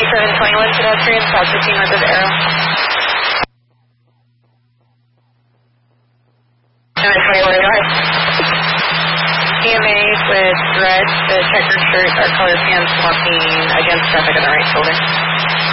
3721 pedestrian, south 15 north of Arrow. And 21, go ahead. CMA with red, the checkered shirt, our color pants walking against traffic on the right shoulder.